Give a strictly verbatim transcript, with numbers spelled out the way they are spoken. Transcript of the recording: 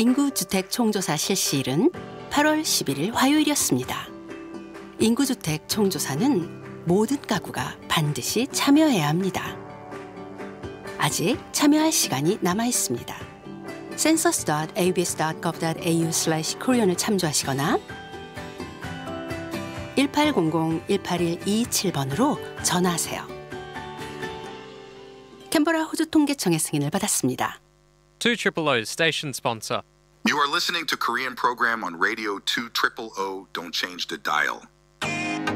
인구주택 총조사 실시일은 팔월 십일일 화요일이었습니다. 인구주택 총조사는 모든 가구가 반드시 참여해야 합니다. 아직 참여할 시간이 남아 있습니다. census 닷 에이 비 에스 닷 gov 닷 에이 유 슬래시 코리언을 참조하시거나 일팔공공 일팔일 이이칠번으로 전화하세요. 캔버라 호주 통계청의 승인을 받았습니다. two triple O's station sponsor. You are listening to Korean program on radio two triple O. Don't change the dial.